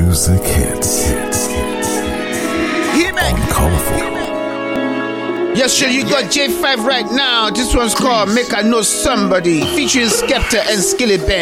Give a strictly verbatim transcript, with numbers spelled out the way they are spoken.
music hits. On Colorful. Yes, sure, you got J five right now. This one's called Make I Know Somebody, featuring Skepta and Skilly Bang.